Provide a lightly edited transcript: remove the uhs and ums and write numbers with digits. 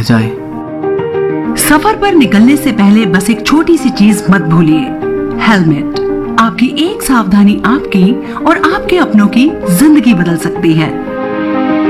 रह जाए। सफर पर निकलने से पहले बस एक छोटी सी चीज मत भूलिए, हेलमेट। आपकी एक सावधानी आपकी और आपके अपनों की जिंदगी बदल सकती है।